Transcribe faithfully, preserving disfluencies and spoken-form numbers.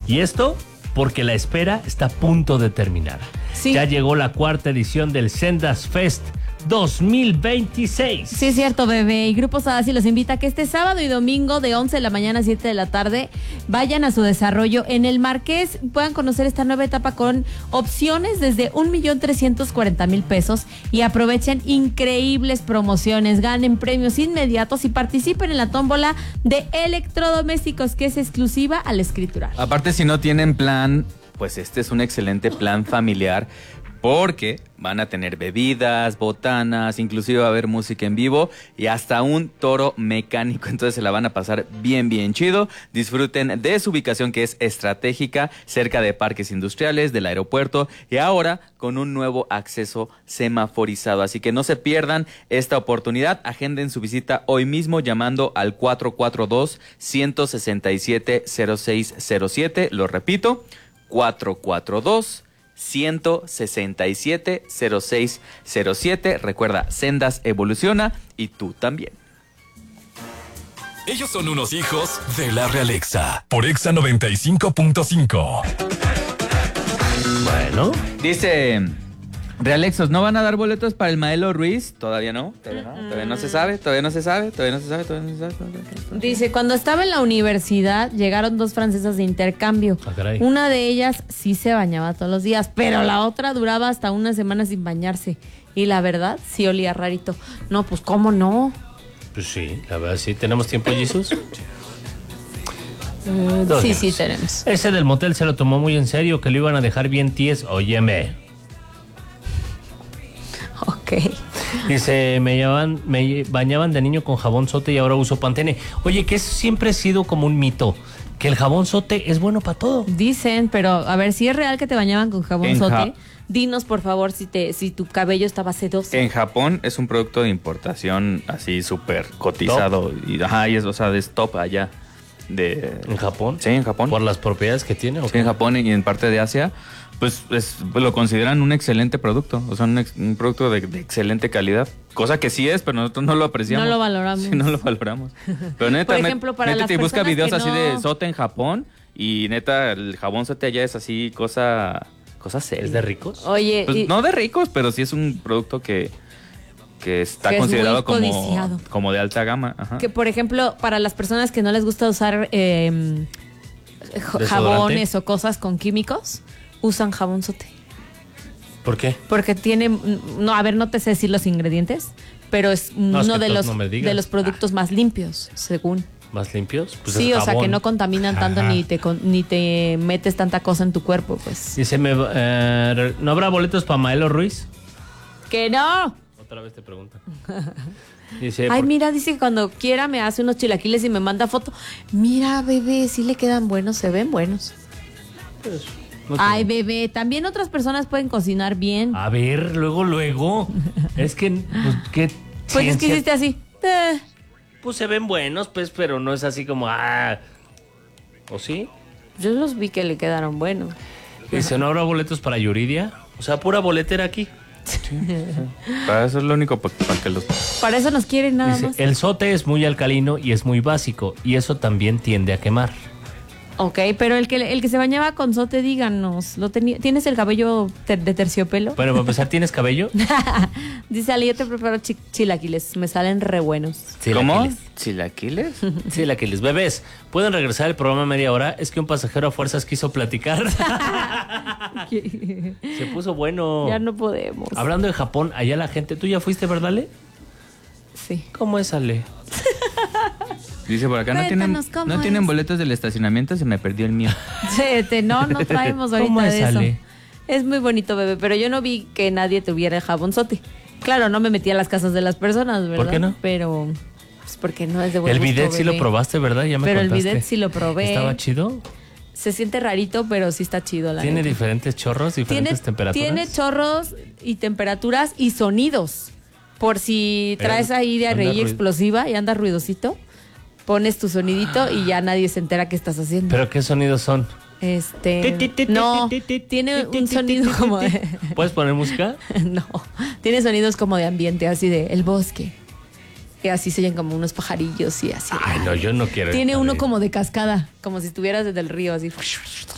Y esto porque la espera está a punto de terminar. Sí. Ya llegó la cuarta edición del Sendas Fest dos mil veintiséis. Sí, es cierto, bebé. Y Grupo Sadassi los invita a que este sábado y domingo de once de la mañana a siete de la tarde vayan a su desarrollo en el Marqués. Puedan conocer esta nueva etapa con opciones desde un millón trescientos cuarenta mil pesos y aprovechen increíbles promociones. Ganen premios inmediatos y participen en la tómbola de electrodomésticos que es exclusiva al Escritural. Aparte, si no tienen plan, pues este es un excelente plan familiar, porque van a tener bebidas, botanas, inclusive va a haber música en vivo y hasta un toro mecánico. Entonces se la van a pasar bien, bien chido. Disfruten de su ubicación, que es estratégica, cerca de parques industriales, del aeropuerto y ahora con un nuevo acceso semaforizado. Así que no se pierdan esta oportunidad. Agenden su visita hoy mismo llamando al cuatro cuatro dos, uno seis siete, cero seis cero siete. Lo repito, cuatro cuatro dos, uno seis siete, cero seis cero siete. Recuerda, Sendas evoluciona y tú también. Ellos son unos hijos de la Realexa por Exa noventa y cinco punto cinco. Bueno, Dice Realexos, ¿no van a dar boletos para el Maelo Ruiz? Todavía no, todavía no, todavía no se sabe, todavía no se sabe, todavía no se sabe, todavía no se sabe. Todavía no se sabe. Dice, cuando estaba en la universidad llegaron dos francesas de intercambio. Ah, caray. Una de ellas sí se bañaba todos los días, pero la otra duraba hasta una semana sin bañarse. Y la verdad, sí olía rarito. No, pues ¿cómo no? pues sí, la verdad sí. ¿Tenemos tiempo, Jesús? Eh, Sí, sí tenemos. Ese del motel se lo tomó muy en serio, que lo iban a dejar bien ties. Óyeme. Ok. Dice, me, llamaban, me bañaban de niño con jabón sote y ahora uso Pantene. Oye, que eso siempre ha sido como un mito, que el jabón sote es bueno para todo. Dicen, pero a ver, si es real que te bañaban con jabón En sote, ja- dinos por favor si te si tu cabello estaba sedoso. En Japón es un producto de importación así súper cotizado. Y, ajá, y es, o sea, es top allá. De, ¿En Japón? Sí, en Japón. ¿Por las propiedades que tiene? ¿o Sí, qué? en Japón y en parte de Asia, pues es, lo consideran un excelente producto. O sea, un, ex- un producto de, de excelente calidad. Cosa que sí es, pero nosotros no lo apreciamos. No lo valoramos. Sí, no lo valoramos. Pero neta, Por ejemplo, para neta las te busca personas videos que así no- de sote en Japón y neta, el jabón sote allá es así, cosa, cosa seria. ¿Es de ricos? Oye, Pues y- no de ricos, pero sí es un producto que, que está Que es considerado muy como, codiciado. como de alta gama. Ajá. que por ejemplo, para las personas que no les gusta usar eh, j- ¿Desodorante? jabones o cosas con químicos, usan jabón sote. ¿Por qué? Porque tiene, no, a ver, no te sé decir los ingredientes, pero es No, es uno que de entonces los no me digas. de los productos más limpios, según. ¿Más limpios? Pues sí, es o sea, que jabón. no contaminan tanto Ajá. ni te con- ni te metes tanta cosa en tu cuerpo, pues. Dice, me, eh, ¿no habrá boletos para Maelo Ruiz? ¡Que no! Otra vez te preguntan. Dice, Ay, por- mira, dice que cuando quiera me hace unos chilaquiles y me manda foto. Mira, bebé, sí le quedan buenos, se ven buenos. no te- Ay, bebé, también otras personas pueden cocinar bien. A ver, luego, luego. Es que, pues, ¿qué Pues es que ciencia? hiciste así. Eh, Pues se ven buenos, pues, pero no es así como, ah. ¿O sí? yo los vi que le quedaron buenos. Dice, ¿no habrá boletos para Yuridia? O sea, pura boletera aquí. Para eso es lo único para que los... Para eso nos quieren nada Dice, más. el sote es muy alcalino y es muy básico, y eso también tiende a quemar. Ok, pero el que, el que se bañaba con sote, díganos. ¿lo tenía- ¿Tienes el cabello ter- de terciopelo? Bueno, para empezar, ¿tienes cabello? Dice Ali, yo te preparo chi- chilaquiles, me salen re buenos. ¿Cómo? Chilaquiles. ¿Chilaquiles? Chilaquiles. Bebés, ¿pueden regresar al programa media hora? Es que un pasajero a fuerzas quiso platicar. Se puso bueno. Ya no podemos. Hablando de Japón, allá la gente... ¿Tú ya fuiste, verdad, Ale? Sí. ¿Cómo es, Ale? Dice por acá, no tienen, Cuéntanos cómo no tienen es. boletos del estacionamiento, se me perdió el mío. Chete, no, no traemos ¿Cómo ahorita es, de eso. Ale? Es muy bonito, bebé, pero yo no vi que nadie tuviera el jabonzote. Claro, no me metí a las casas de las personas, ¿verdad? ¿Por qué no? Pero, pues porque no es de buen El gusto, bidet sí lo bebé. probaste, ¿verdad? Ya me Pero el contaste. bidet sí lo probé. ¿Estaba chido? Se siente rarito, pero sí está chido, la ¿Tiene neta. diferentes chorros, Tiene, diferentes temperaturas? tiene chorros y temperaturas y sonidos. Por si Pero traes ahí de anda reí ruid- explosiva y anda ruidosito, pones tu sonidito y ya nadie se entera qué estás haciendo. ¿Pero qué sonidos son? Este, no, tiene un sonido como de, ¿Puedes poner música? no, tiene sonidos como de ambiente, así de el bosque. Que así se oyen como unos pajarillos y así. Ay, no, yo no quiero. Tiene estar uno ahí. como de cascada, como si estuvieras desde el río, así.